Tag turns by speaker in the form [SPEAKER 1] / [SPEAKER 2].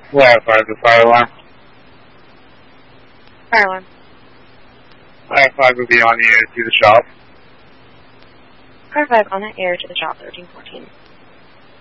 [SPEAKER 1] Fire 5 to fire alarm.
[SPEAKER 2] Fire alarm.
[SPEAKER 1] Fire 5 will be on the air to the shop.
[SPEAKER 2] Car 5 on the air to the shop, 1314.